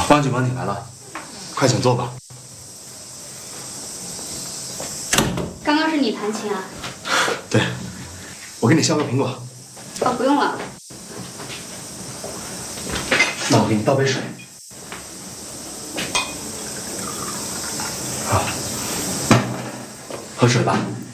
王警官，你来了，快请坐吧。 刚刚是你弹琴啊？ 对，我给你削个苹果。 哦，不用了。 那我给你倒杯水。好，喝水吧。